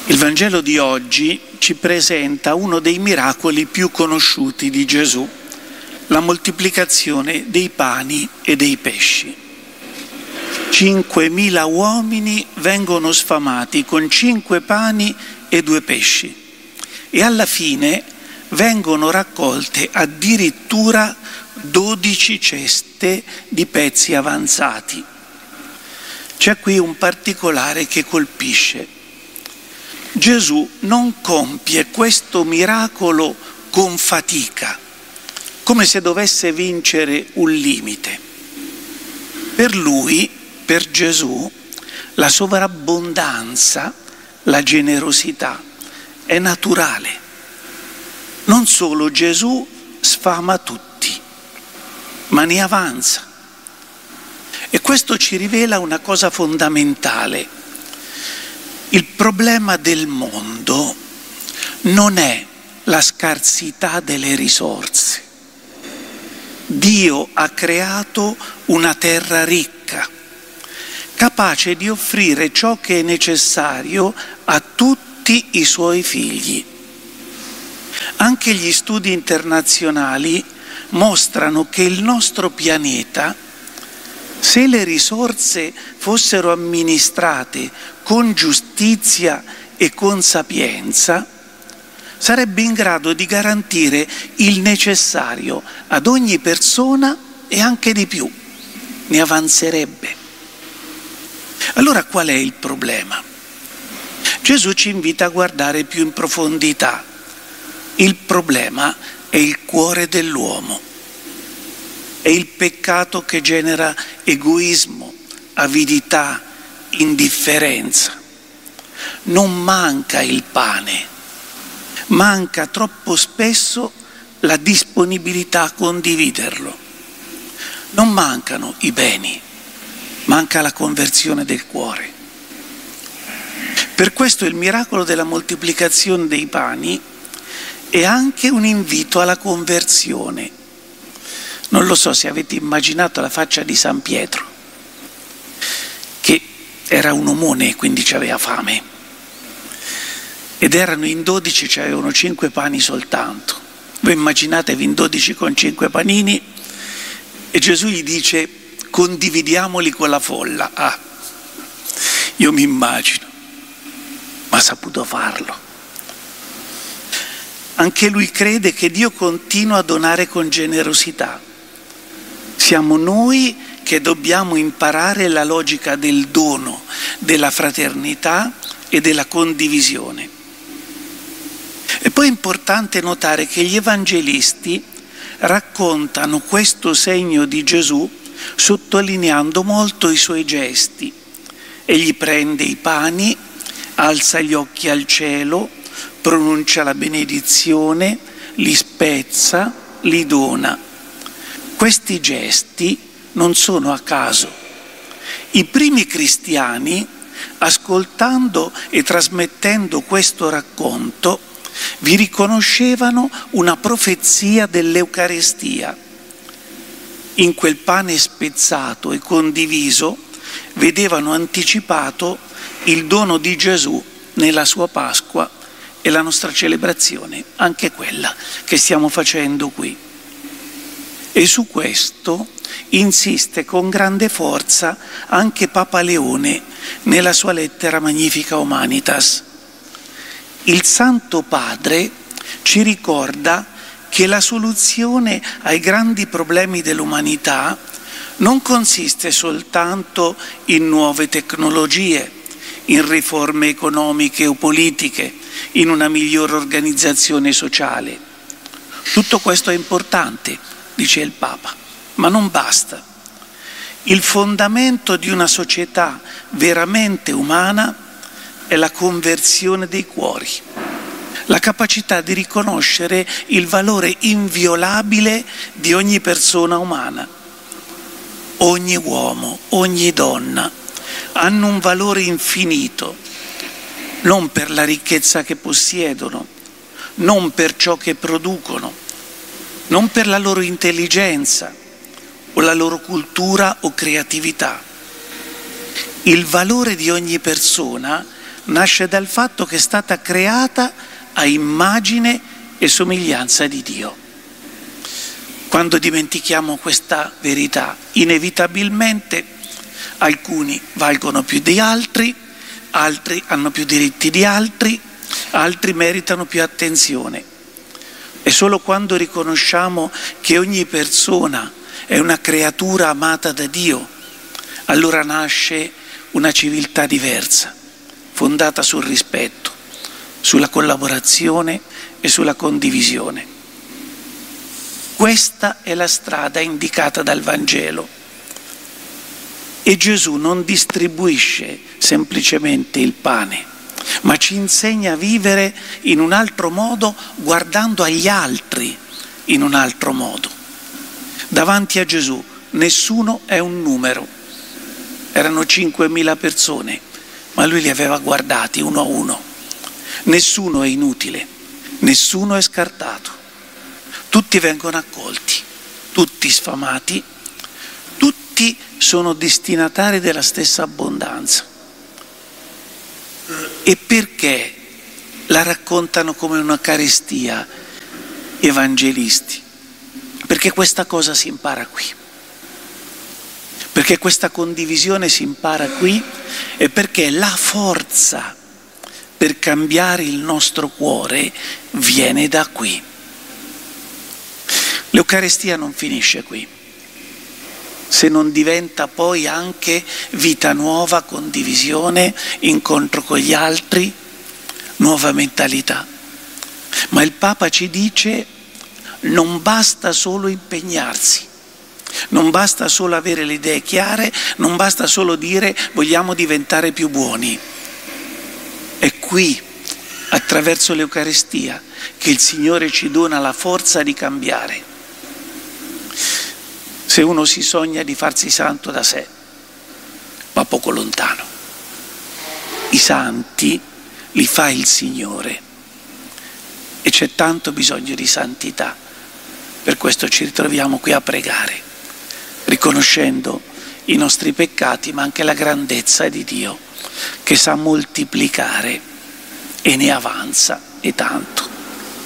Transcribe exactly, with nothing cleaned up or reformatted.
Il Vangelo di oggi ci presenta uno dei miracoli più conosciuti di Gesù, la moltiplicazione dei pani e dei pesci. Cinquemila uomini vengono sfamati con cinque pani e due pesci e alla fine vengono raccolte addirittura dodici ceste di pezzi avanzati. C'è qui un particolare che colpisce. Gesù non compie questo miracolo con fatica, come se dovesse vincere un limite. Per lui, per Gesù, la sovrabbondanza, la generosità è naturale. Non solo Gesù sfama tutti, ma ne avanza. E questo ci rivela una cosa fondamentale. Il problema del mondo non è la scarsità delle risorse. Dio ha creato una terra ricca, capace di offrire ciò che è necessario a tutti i suoi figli. Anche gli studi internazionali mostrano che il nostro pianeta, se le risorse fossero amministrate con giustizia e con sapienza, sarebbe in grado di garantire il necessario ad ogni persona e anche di più, ne avanzerebbe. Allora qual è il problema? Gesù ci invita a guardare più in profondità. Il problema è il cuore dell'uomo, è il peccato che genera egoismo, avidità, indifferenza. Non manca il pane, manca troppo spesso la disponibilità a condividerlo. Non mancano i beni, manca la conversione del cuore. Per questo il miracolo della moltiplicazione dei pani è anche un invito alla conversione. Non lo so se avete immaginato la faccia di San Pietro, che era un omone, quindi aveva fame, ed erano in dodici, cioè avevano cinque pani soltanto. Voi immaginatevi in dodici con cinque panini e Gesù gli dice: condividiamoli con la folla. Ah, io mi immagino, ma ha saputo farlo. Anche lui crede che Dio continua a donare con generosità. Siamo noi che dobbiamo imparare la logica del dono, della fraternità e della condivisione. E poi è importante notare che gli evangelisti raccontano questo segno di Gesù sottolineando molto i suoi gesti. Egli prende i pani, alza gli occhi al cielo, pronuncia la benedizione, li spezza, li dona. Questi gesti non sono a caso. I primi cristiani, ascoltando e trasmettendo questo racconto, vi riconoscevano una profezia dell'Eucarestia. In quel pane spezzato e condiviso vedevano anticipato il dono di Gesù nella sua Pasqua e la nostra celebrazione, anche quella che stiamo facendo qui. E su questo insiste con grande forza anche Papa Leone nella sua lettera Magnificat Humanitas. Il Santo Padre ci ricorda che la soluzione ai grandi problemi dell'umanità non consiste soltanto in nuove tecnologie, in riforme economiche o politiche, in una migliore organizzazione sociale. Tutto questo è importante, dice il Papa, ma non basta. Il fondamento di una società veramente umana è la conversione dei cuori, la capacità di riconoscere il valore inviolabile di ogni persona umana. Ogni uomo, ogni donna hanno un valore infinito, non per la ricchezza che possiedono, non per ciò che producono, non per la loro intelligenza o la loro cultura o creatività. Il valore di ogni persona nasce dal fatto che è stata creata a immagine e somiglianza di Dio. Quando dimentichiamo questa verità, inevitabilmente alcuni valgono più di altri, altri hanno più diritti di altri, altri meritano più attenzione. E solo quando riconosciamo che ogni persona è una creatura amata da Dio, allora nasce una civiltà diversa, fondata sul rispetto, sulla collaborazione e sulla condivisione. Questa è la strada indicata dal Vangelo. E Gesù non distribuisce semplicemente il pane, ma ci insegna a vivere in un altro modo, guardando agli altri in un altro modo. Davanti a Gesù nessuno è un numero. Erano cinquemila persone, ma lui li aveva guardati uno a uno. Nessuno è inutile, nessuno è scartato. Tutti vengono accolti, tutti sfamati, tutti sono destinatari della stessa abbondanza. E perché la raccontano come un'Eucaristia evangelisti? Perché questa cosa si impara qui. Perché questa condivisione si impara qui e perché la forza per cambiare il nostro cuore viene da qui. L'Eucaristia non finisce qui, se non diventa poi anche vita nuova, condivisione, incontro con gli altri, nuova mentalità. Ma il Papa ci dice: non basta solo impegnarsi, non basta solo avere le idee chiare, non basta solo dire vogliamo diventare più buoni. È qui, attraverso l'Eucaristia, che il Signore ci dona la forza di cambiare. Se uno si sogna di farsi santo da sé, va poco lontano. I santi li fa il Signore e c'è tanto bisogno di santità. Per questo ci ritroviamo qui a pregare, riconoscendo i nostri peccati, ma anche la grandezza di Dio, che sa moltiplicare e ne avanza e tanto.